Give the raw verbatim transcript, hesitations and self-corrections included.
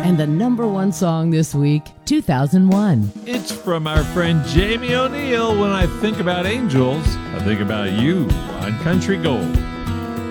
And the number one song this week, two thousand one. It's from our friend Jamie O'Neill. When I think about angels, I think about you on Country Gold.